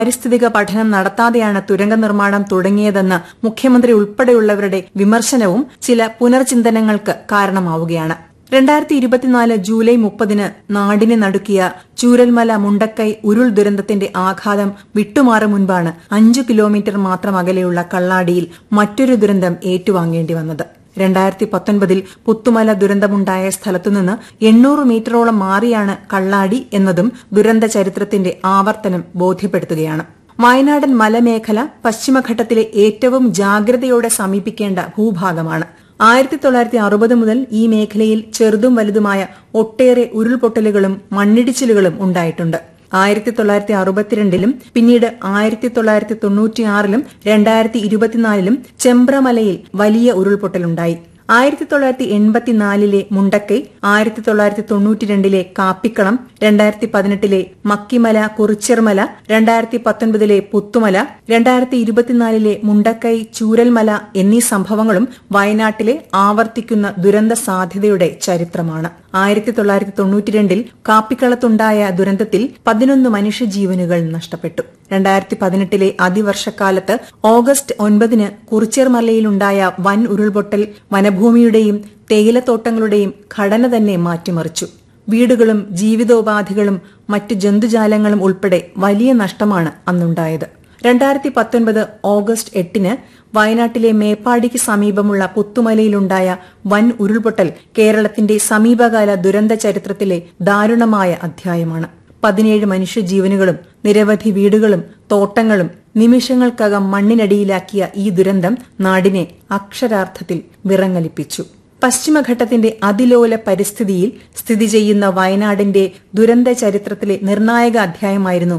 പാരിസ്ഥിതിക പഠനം നടത്താതെയാണ് തുരങ്ക നിർമ്മാണം തുടങ്ങിയതെന്ന് മുഖ്യമന്ത്രി ഉൾപ്പെടെയുള്ളവരുടെ വിമർശനവും ചില പുനർചിന്തനങ്ങൾക്ക് കാരണമാവുകയാണ്. 2024 ജൂലൈ 30 നാടിനെ നടുക്കിയ ചൂരൽമല മുണ്ടക്കൈ ഉരുൾ ദുരന്തത്തിന്റെ ആഘാതം വിട്ടുമാറും മുൻപാണ് 5 കിലോമീറ്റർ മാത്രം അകലെയുള്ള കള്ളാടിയിൽ മറ്റൊരു ദുരന്തം ഏറ്റുവാങ്ങേണ്ടി വന്നത്. 2019 പുത്തുമല ദുരന്തമുണ്ടായ സ്ഥലത്തുനിന്ന് 800 മീറ്ററോളം മാറിയാണ് കള്ളാടി എന്നതും ദുരന്ത ചരിത്രത്തിന്റെ ആവർത്തനം ബോധ്യപ്പെടുത്തുകയാണ്. വയനാടൻ മലമേഖല പശ്ചിമഘട്ടത്തിലെ ഏറ്റവും ജാഗ്രതയോടെ സമീപിക്കേണ്ട ഭൂഭാഗമാണ്. 1960 മുതൽ ഈ മേഖലയിൽ ചെറുതും വലുതുമായ ഒട്ടേറെ ഉരുൾപൊട്ടലുകളും മണ്ണിടിച്ചിലുകളും ഉണ്ടായിട്ടുണ്ട്. 1962 പിന്നീട് 1996 2024 ചെമ്പ്രമലയിൽ വലിയ ഉരുൾപൊട്ടലുണ്ടായി. 1984 മുണ്ടക്കൈ, 1992 കാപ്പിക്കളം, 2018 മക്കിമല കുറിച്യർമല, 2019 പുത്തുമല, 2024 മുണ്ടക്കൈ ചൂരൽമല എന്നീ സംഭവങ്ങളും വയനാട്ടിലെ ആവർത്തിക്കുന്ന ദുരന്ത സാധ്യതയുടെ ചരിത്രമാണ്. 1992 കാപ്പിക്കളത്തുണ്ടായ ദുരന്തത്തിൽ 11 മനുഷ്യജീവനുകൾ നഷ്ടപ്പെട്ടു. 2018 അതിവർഷക്കാലത്ത് ഓഗസ്റ്റ് 9 കുറിച്യർമലയിലുണ്ടായ വൻ ഉരുൾപൊട്ടൽ വനഭൂമിയുടെയും തേയിലത്തോട്ടങ്ങളുടെയും ഘടന തന്നെ മാറ്റിമറിച്ചു. വീടുകളും ജീവിതോപാധികളും മറ്റു ജന്തുജാലങ്ങളും ഉൾപ്പെടെ വലിയ നഷ്ടമാണ് അന്നുണ്ടായത്. 2019 ഓഗസ്റ്റ് 8 വയനാട്ടിലെ മേപ്പാടിക്ക് സമീപമുള്ള പുത്തുമലയിലുണ്ടായ വൻ ഉരുൾപൊട്ടൽ കേരളത്തിന്റെ സമീപകാല ദുരന്ത ചരിത്രത്തിലെ ദാരുണമായ അധ്യായമാണ്. 17 മനുഷ്യജീവനുകളും നിരവധി വീടുകളും തോട്ടങ്ങളും നിമിഷങ്ങൾക്കകം മണ്ണിനടിയിലാക്കിയ ഈ ദുരന്തം നാടിനെ അക്ഷരാർത്ഥത്തിൽ വിറങ്ങലിപ്പിച്ചു. പശ്ചിമഘട്ടത്തിന്റെ അതിലോല പരിസ്ഥിതിയിൽ സ്ഥിതി ചെയ്യുന്ന വയനാടിന്റെ ദുരന്ത ചരിത്രത്തിലെ നിർണായക അധ്യായമായിരുന്നു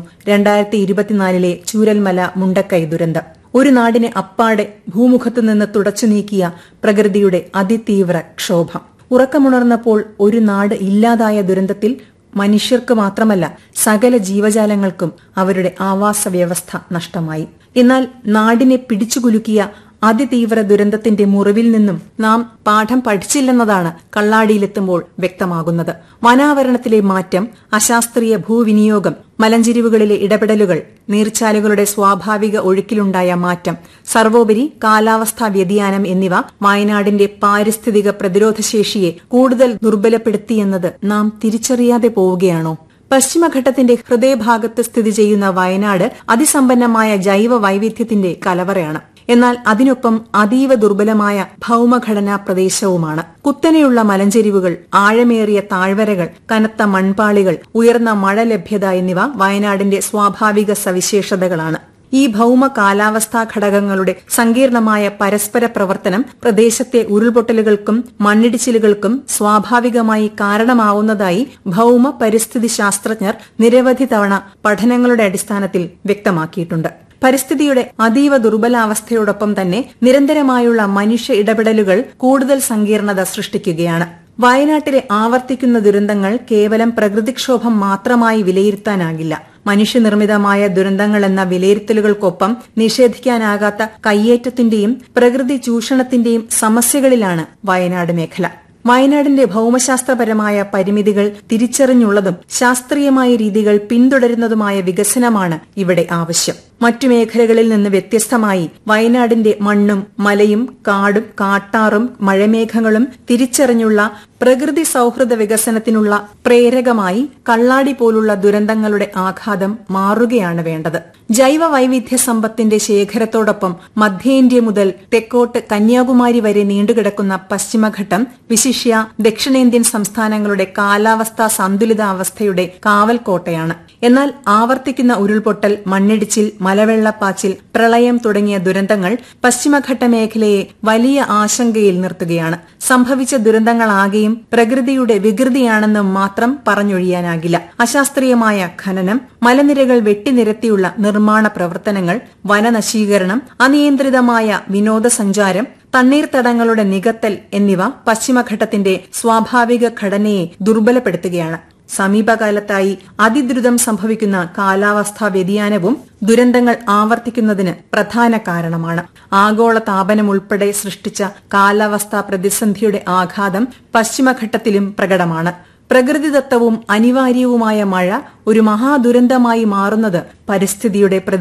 2024 ചൂരൽമല മുണ്ടക്കൈ ദുരന്തം. ഒരു നാടിനെ അപ്പാടെ ഭൂമുഖത്തുനിന്ന് തുടച്ചു നീക്കിയ പ്രകൃതിയുടെ അതിതീവ്ര ക്ഷോഭം. ഉറക്കമുണർന്നപ്പോൾ ഒരു നാട് ഇല്ലാതായ ദുരന്തത്തിൽ മനുഷ്യർക്ക് മാത്രമല്ല സകല ജീവജാലങ്ങൾക്കും അവരുടെ ആവാസ വ്യവസ്ഥ നഷ്ടമായി. എന്നാൽ നാടിനെ പിടിച്ചുകുലുക്കിയ അതിതീവ്ര ദുരന്തത്തിന്റെ മുറിവിൽ നിന്നും നാം പാഠം പഠിച്ചില്ലെന്നതാണ് കള്ളാടിയിലെത്തുമ്പോൾ വ്യക്തമാകുന്നത്. വനാവരണത്തിലെ മാറ്റം, അശാസ്ത്രീയ ഭൂവിനിയോഗം, മലഞ്ചെരിവുകളിലെ ഇടപെടലുകൾ, നീർച്ചാലുകളുടെ സ്വാഭാവിക ഒഴുക്കിലുണ്ടായ മാറ്റം, സർവോപരി കാലാവസ്ഥാ വ്യതിയാനം എന്നിവ വയനാടിന്റെ പാരിസ്ഥിതിക പ്രതിരോധശേഷിയെ കൂടുതൽ ദുർബലപ്പെടുത്തിയെന്നത് നാം തിരിച്ചറിയാതെ പോവുകയാണോ? പശ്ചിമഘട്ടത്തിന്റെ ഹൃദയഭാഗത്ത് സ്ഥിതി ചെയ്യുന്ന വയനാട് അതിസമ്പന്നമായ ജൈവ വൈവിധ്യത്തിന്റെ കലവറയാണ്. എന്നാൽ അതിനൊപ്പം അതീവ ദുർബലമായ ഭൌമഘടനാ പ്രദേശവുമാണ്. കുത്തനെയുള്ള മലഞ്ചെരിവുകൾ, ആഴമേറിയ താഴ്വരകൾ, കനത്ത മൺപാളികൾ, ഉയർന്ന മഴ ലഭ്യത എന്നിവ വയനാടിന്റെ സ്വാഭാവിക സവിശേഷതകളാണ്. ഈ ഭൌമ കാലാവസ്ഥാ ഘടകങ്ങളുടെ സങ്കീർണമായ പരസ്പര പ്രവർത്തനം പ്രദേശത്തെ ഉരുൾപൊട്ടലുകൾക്കും മണ്ണിടിച്ചിലുകൾക്കും സ്വാഭാവികമായി കാരണമാവുന്നതായി ഭൌമ പരിസ്ഥിതി ശാസ്ത്രജ്ഞർ നിരവധി തവണ പഠനങ്ങളുടെ അടിസ്ഥാനത്തിൽ വ്യക്തമാക്കിയിട്ടുണ്ട്. പരിസ്ഥിതിയുടെ അതീവ ദുർബലാവസ്ഥയോടൊപ്പം തന്നെ നിരന്തരമായുള്ള മനുഷ്യ ഇടപെടലുകൾ കൂടുതൽ സങ്കീർണത സൃഷ്ടിക്കുകയാണ്. വയനാട്ടിലെ ആവർത്തിക്കുന്ന ദുരന്തങ്ങൾ കേവലം പ്രകൃതിക്ഷോഭം മാത്രമായി വിലയിരുത്താനാകില്ല. മനുഷ്യനിർമ്മിതമായ ദുരന്തങ്ങളെന്ന വിലയിരുത്തലുകൾക്കൊപ്പം നിഷേധിക്കാനാകാത്ത കയ്യേറ്റത്തിന്റെയും പ്രകൃതി ചൂഷണത്തിന്റെയും സമസ്യകളിലാണ് വയനാട് മേഖല. വയനാടിന്റെ ഭൌമശാസ്ത്രപരമായ പരിമിതികൾ തിരിച്ചറിഞ്ഞുള്ളതും ശാസ്ത്രീയമായ രീതികൾ പിന്തുടരുന്നതുമായ വികസനമാണ് ഇവിടെ ആവശ്യം. മറ്റു മേഖലകളിൽ നിന്ന് വ്യത്യസ്തമായി വയനാടിന്റെ മണ്ണും മലയും കാടും കാട്ടാറും മഴമേഘങ്ങളും തിരിച്ചറിഞ്ഞുള്ള പ്രകൃതി സൌഹൃദ വികസനത്തിനുള്ള പ്രേരകമായി കള്ളാടി പോലുള്ള ദുരന്തങ്ങളുടെ ആഘാതം മാറുകയാണ് വേണ്ടത്. ജൈവ വൈവിധ്യ സമ്പത്തിന്റെ ശേഖരത്തോടൊപ്പം മധ്യേന്ത്യ മുതൽ തെക്കോട്ട് കന്യാകുമാരി വരെ നീണ്ടുകിടക്കുന്ന പശ്ചിമഘട്ടം വിശിഷ്യ ദക്ഷിണേന്ത്യൻ സംസ്ഥാനങ്ങളുടെ കാലാവസ്ഥാ സന്തുലിതാവസ്ഥയുടെ കാവൽക്കോട്ടയാണ്. എന്നാൽ ആവർത്തിക്കുന്ന ഉരുൾപൊട്ടൽ, മണ്ണിടിച്ചിൽ, മലവെള്ളപ്പാച്ചിൽ, പ്രളയം തുടങ്ങിയ ദുരന്തങ്ങൾ പശ്ചിമഘട്ട മേഖലയെ വലിയ ആശങ്കയിൽ നിർത്തുകയാണ്. സംഭവിച്ച ദുരന്തങ്ങളാകെയും പ്രകൃതിയുടെ വികൃതിയാണെന്ന് മാത്രം പറഞ്ഞൊഴിയാനാകില്ല. അശാസ്ത്രീയമായ ഖനനം, മലനിരകൾ വെട്ടിനിരത്തിയുള്ള നിർമ്മാണ പ്രവർത്തനങ്ങൾ, വനനശീകരണം, അനിയന്ത്രിതമായ വിനോദസഞ്ചാരം, തണ്ണീർത്തടങ്ങളുടെ നികത്തൽ എന്നിവ പശ്ചിമഘട്ടത്തിന്റെ സ്വാഭാവിക ഘടനയെ ദുർബലപ്പെടുത്തുകയാണ്. സമീപകാലത്തായി അതിദ്രുതം സംഭവിക്കുന്ന കാലാവസ്ഥാ വ്യതിയാനവും ദുരന്തങ്ങൾ ആവർത്തിക്കുന്നതിന് പ്രധാന കാരണമാണ്. ആഗോള താപനം ഉൾപ്പെടെ സൃഷ്ടിച്ച കാലാവസ്ഥാ പ്രതിസന്ധിയുടെ ആഘാതം പശ്ചിമഘട്ടത്തിലും പ്രകടമാണ്. പ്രകൃതിദത്തവും അനിവാര്യവുമായ മഴ ഒരു മഹാദുരന്തമായി മാറുന്നത് പരിസ്ഥിതിയുടെ